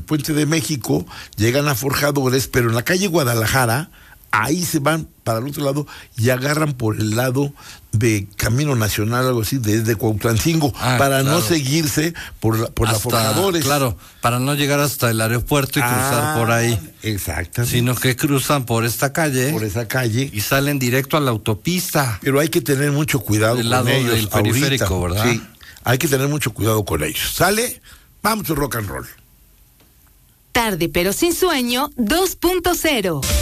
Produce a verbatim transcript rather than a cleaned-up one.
Puente de México, llegan a Forjadores, pero en la calle Guadalajara, ahí se van para el otro lado y agarran por el lado de Camino Nacional, algo así, desde Cuautlancingo, ah, para claro. no seguirse por la, por hasta, la Forjadores. Claro, para no llegar hasta el aeropuerto y ah, cruzar por ahí. Exactamente. Sino que cruzan por esta calle. Por esa calle. Y salen directo a la autopista. Pero hay que tener mucho cuidado del con lado ellos. Del periférico, ahorita. ¿verdad? Sí, hay que tener mucho cuidado con ellos. ¿Sale? Vamos a rock and roll. Tarde pero sin sueño dos punto cero.